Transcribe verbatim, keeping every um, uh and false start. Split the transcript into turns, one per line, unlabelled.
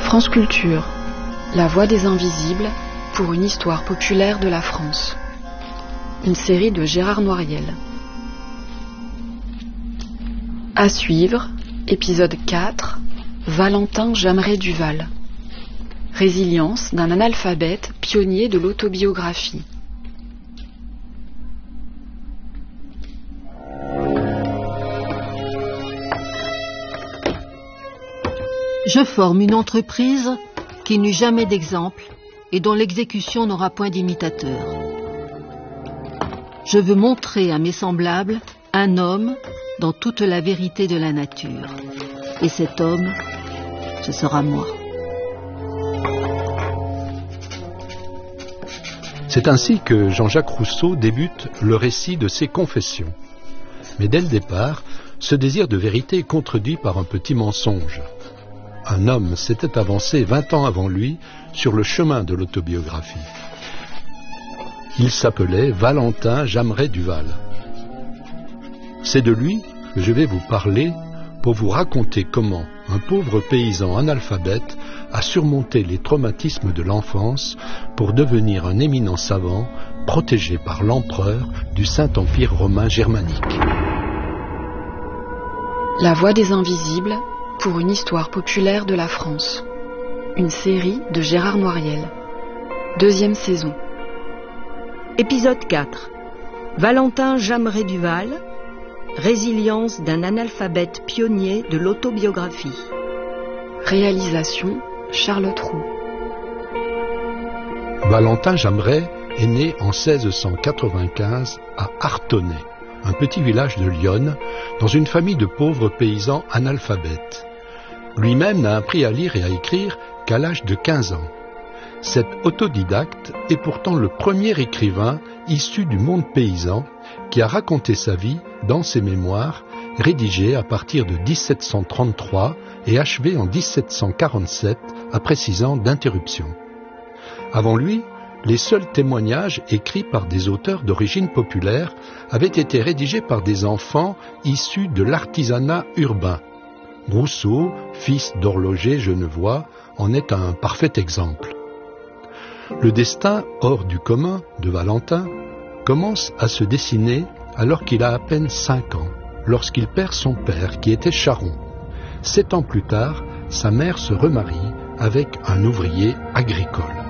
France Culture, La Voix des Invisibles pour une histoire populaire de la France. Une série de Gérard Noiriel. À suivre, épisode quatre, Valentin Jameret-Duval. Résilience d'un analphabète pionnier de l'autobiographie.
Je forme une entreprise qui n'eut jamais d'exemple et dont l'exécution n'aura point d'imitateur. Je veux montrer à mes semblables un homme dans toute la vérité de la nature. Et cet homme, ce sera moi.
C'est ainsi que Jean-Jacques Rousseau débute le récit de ses Confessions. Mais dès le départ, ce désir de vérité est contredit par un petit mensonge. Un homme s'était avancé vingt ans avant lui sur le chemin de l'autobiographie. Il s'appelait Valentin Jameret-Duval. C'est de lui que je vais vous parler pour vous raconter comment un pauvre paysan analphabète a surmonté les traumatismes de l'enfance pour devenir un éminent savant protégé par l'empereur du Saint-Empire romain germanique.
La Voix des Invisibles pour une histoire populaire de la France. Une série de Gérard Noiriel. Deuxième saison.
Épisode quatre. Valentin Jameret-Duval. Résilience d'un analphabète pionnier de l'autobiographie.
Réalisation Charlotte Roux.
Valentin Jameret est né en seize cent quatre-vingt-quinze à Artonnay, un petit village de l'Yonne, dans une famille de pauvres paysans analphabètes. Lui-même n'a appris à lire et à écrire qu'à l'âge de quinze ans. Cet autodidacte est pourtant le premier écrivain issu du monde paysan qui a raconté sa vie dans ses mémoires, rédigés à partir de dix-sept cent trente-trois et achevés en dix-sept cent quarante-sept, après six ans d'interruption. Avant lui, les seuls témoignages écrits par des auteurs d'origine populaire avaient été rédigés par des enfants issus de l'artisanat urbain. Rousseau, fils d'horloger genevois, en est un parfait exemple. Le destin hors du commun de Valentin commence à se dessiner alors qu'il a à peine cinq ans, lorsqu'il perd son père qui était charron. Sept ans plus tard, sa mère se remarie avec un ouvrier agricole.